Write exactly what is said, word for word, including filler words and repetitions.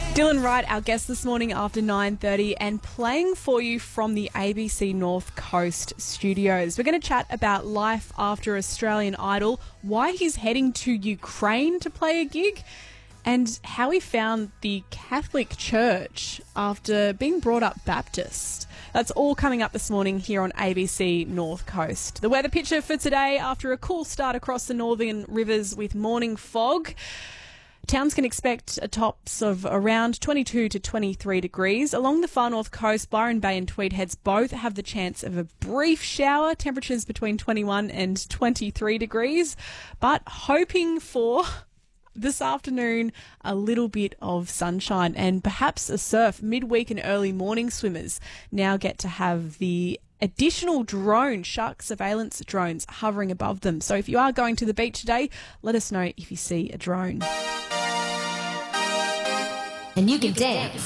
Dylan Wright, our guest this morning after nine thirty, and playing for you from the A B C North Coast studios. We're going to chat about life after Australian Idol, why he's heading to Ukraine to play a gig, and how he found the Catholic Church after being brought up Baptist. That's all coming up this morning here on A B C North Coast. The weather picture for today, after a cool start across the northern rivers with morning fog. Towns can expect a tops of around twenty-two to twenty-three degrees. Along the far north coast, Byron Bay and Tweed Heads both have the chance of a brief shower, temperatures between twenty-one and twenty-three degrees. But hoping for this afternoon a little bit of sunshine and perhaps a surf. Midweek and early morning swimmers now get to have the additional drone, shark surveillance drones, hovering above them. So if you are going to the beach today, let us know if you see a drone. And you can dance.